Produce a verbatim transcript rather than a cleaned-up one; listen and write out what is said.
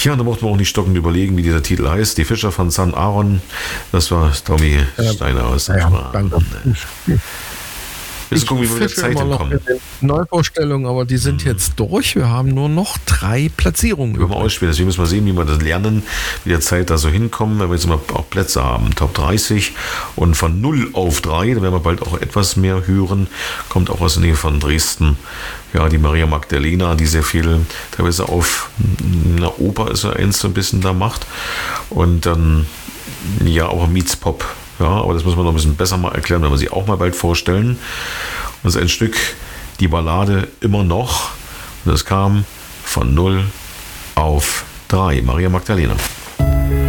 Ja, da mussten wir auch nicht stockend überlegen, wie dieser Titel heißt. Die Fischer von San Aaron, das war Tommy Ja, Steiner aus ja, Schwan. danke. Wir müssen gucken, wie wir mit der fische Zeit immer noch hinkommen. in den Neuvorstellungen, aber die sind jetzt durch. Wir haben nur noch drei Platzierungen. Über mal ausspielen. Deswegen müssen wir sehen, wie wir das lernen, wie der Zeit da so hinkommen, wenn wir jetzt mal auch Plätze haben. Top dreißig und von null auf drei, da werden wir bald auch etwas mehr hören. Kommt auch aus der Nähe von Dresden. Ja, die Maria Magdalena, die sehr viel teilweise auf einer Oper ist ja eins so ein bisschen da macht. Und dann, ja, auch Meets-Pop. Ja, aber das muss man noch ein bisschen besser mal erklären, wenn wir sie auch mal bald vorstellen. Und das ist ein Stück, die Ballade immer noch. Und das kam von null auf drei. Maria Magdalena.